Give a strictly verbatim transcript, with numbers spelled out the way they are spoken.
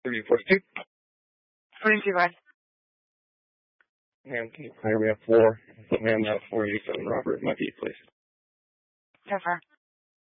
three forty-two. forty-two, bye. And can you clear me up for, and uh, four eighty-seven Robert, my beat, please. Confirm.